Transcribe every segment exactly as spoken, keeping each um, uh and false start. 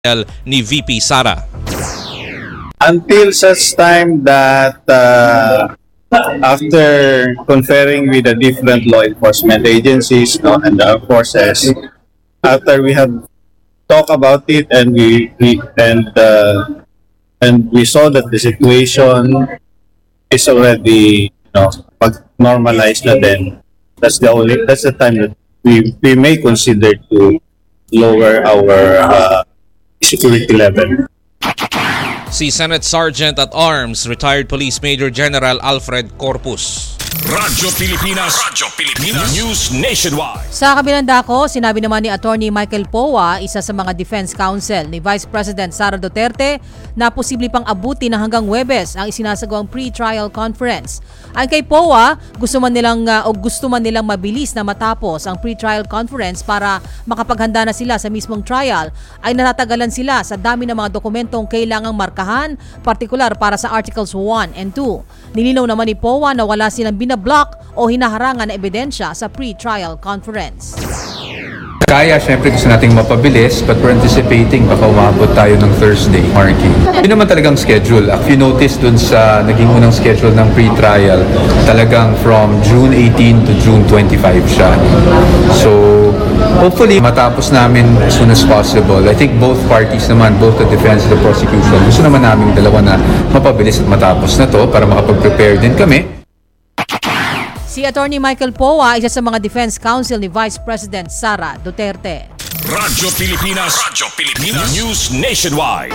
ni V P Sara. Until such time that uh, after conferring with the different law enforcement agencies, no, and the forces, after we have talked about it and we, we and uh, and we saw that the situation is already, you know, normalized na then, that's the only that's the time that we we may consider to lower our uh, security level. Si Senate Sergeant at Arms, retired Police Major General Alfred Corpus. Radyo Pilipinas, Radyo Pilipinas, News Nationwide. Sa kabilang dako, sinabi naman ni Attorney Michael Poa, isa sa mga Defense Counsel ni Vice President Sara Duterte, na posible pang abuti na hanggang Huwebes ang isinasagawang pre-trial conference. Ang kay Poa, gusto man nilang uh, o gusto man nilang mabilis na matapos ang pre-trial conference para makapaghanda na sila sa mismong trial, ay natatagalan sila sa dami ng mga dokumentong kailangang markahan, partikular para sa Articles one and two. Nilinaw naman ni Poa na wala silang binablock o hinaharangan na ebidensya sa pre-trial conference. Kaya, syempre gusto nating mapabilis, but we're anticipating baka umabot tayo ng Thursday, Marky. Yun naman talagang schedule. If you notice dun sa naging unang schedule ng pre-trial, talagang from June eighteen to June twenty-five siya. So, hopefully, matapos namin as soon as possible. I think both parties naman, both the defense and the prosecution, gusto naman namin dalawa na mapabilis at matapos na to para makapag-prepare din kami. Si Attorney Michael Poa, isa sa mga Defense Counsel ni Vice President Sara Duterte. Radyo Pilipinas, Radyo Pilipinas, News Nationwide.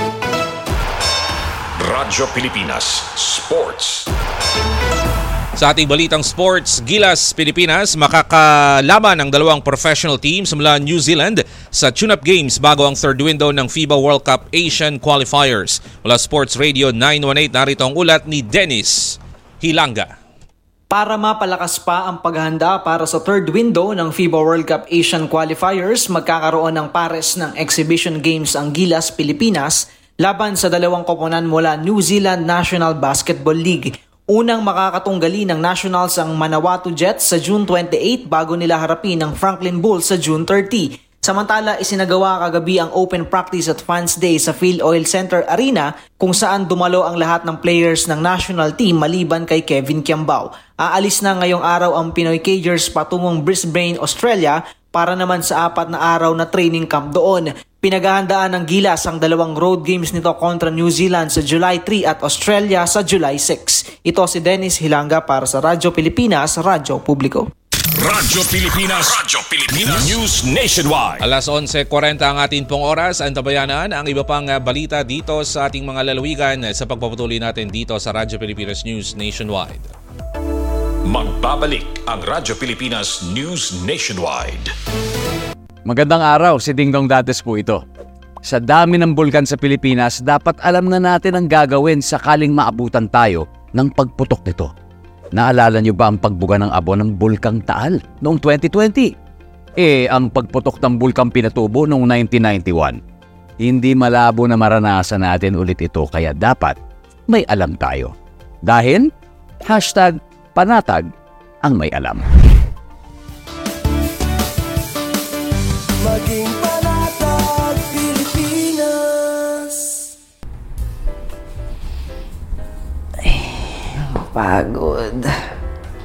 Radyo Pilipinas, Sports. Sa ating balitang sports, Gilas Pilipinas makakalaban ang dalawang professional teams mula New Zealand sa tune-up games bago ang third window ng FIBA World Cup Asian Qualifiers. Mula Sports Radio nine one eight, narito ang ulat ni Dennis Hilanga. Para mapalakas pa ang paghahanda para sa third window ng FIBA World Cup Asian Qualifiers, magkakaroon ng pares ng exhibition games ang Gilas Pilipinas laban sa dalawang koponan mula New Zealand National Basketball League. Unang makakatunggali ng Nationals ang Manawatu Jets sa June twenty-eight bago nila harapin ang Franklin Bulls sa June thirty. Samantala, isinagawa kagabi ang open practice at fans day sa Phil Oil Center Arena kung saan dumalo ang lahat ng players ng national team maliban kay Kevin Kiambao. Aalis na ngayong araw ang Pinoy Cagers patungong Brisbane, Australia para naman sa apat na araw na training camp doon. Pinaghahandaan ng Gilas ang dalawang road games nito kontra New Zealand sa July three at Australia sa July six. Ito si Dennis Hilanga para sa Radyo Pilipinas, Radyo Publiko. Radyo Pilipinas, Radyo Pilipinas, News Nationwide. Alas eleven forty ang ating pong oras. Antabayanan ang iba pang balita dito sa ating mga lalawigan sa pagpapatuloy natin dito sa Radyo Pilipinas News Nationwide. Magbabalik ang Radyo Pilipinas News Nationwide. Magandang araw, si Dingdong Dades po ito. Sa dami ng bulkan sa Pilipinas, dapat alam na natin ang gagawin sakaling maabutan tayo ng pagputok nito. Naalala niyo ba ang pagbuga ng abo ng Bulkang Taal noong twenty twenty? Eh, ang pagputok ng Bulkang Pinatubo noong nineteen ninety-one. Hindi malabo na maranasan natin ulit ito kaya dapat may alam tayo. Dahil, hashtag panatag ang may alam. Maging panatag Pilipinas. Pagod.